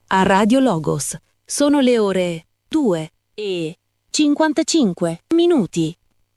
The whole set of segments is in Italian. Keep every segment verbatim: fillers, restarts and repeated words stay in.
a Radio Logos. Sono le ore due e cinquantacinque minuti.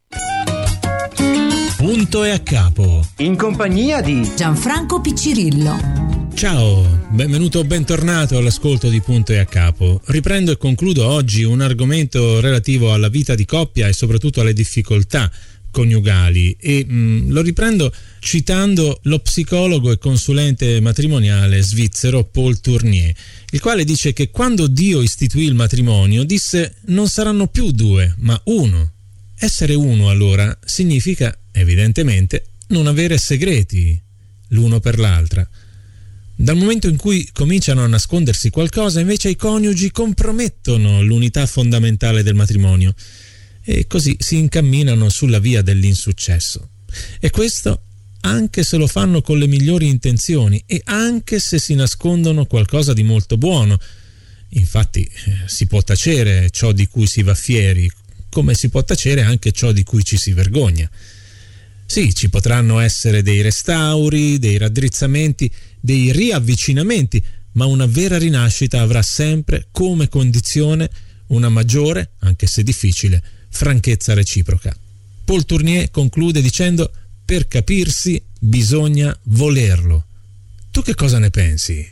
Punto e a capo. In compagnia di Gianfranco Piccirillo. Ciao, benvenuto o bentornato all'ascolto di Punto e a capo. Riprendo e concludo oggi un argomento relativo alla vita di coppia e soprattutto alle difficoltà coniugali e mh, lo riprendo citando lo psicologo e consulente matrimoniale svizzero Paul Tournier, il quale dice che quando Dio istituì il matrimonio disse non saranno più due ma uno. Essere uno allora significa evidentemente non avere segreti l'uno per l'altra. Dal momento in cui cominciano a nascondersi qualcosa, invece i coniugi compromettono l'unità fondamentale del matrimonio e così si incamminano sulla via dell'insuccesso. E questo anche se lo fanno con le migliori intenzioni e anche se si nascondono qualcosa di molto buono. Infatti si può tacere ciò di cui si va fieri, come si può tacere anche ciò di cui ci si vergogna. Sì, ci potranno essere dei restauri, dei raddrizzamenti, dei riavvicinamenti, ma una vera rinascita avrà sempre come condizione una maggiore, anche se difficile, franchezza reciproca. Paul Tournier conclude dicendo: per capirsi bisogna volerlo. Tu che cosa ne pensi?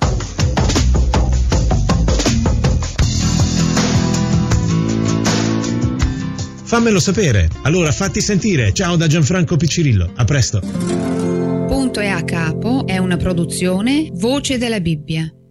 Fammelo sapere, allora fatti sentire. Ciao da Gianfranco Piccirillo, a presto. Punto e a capo è una produzione Voce della Bibbia.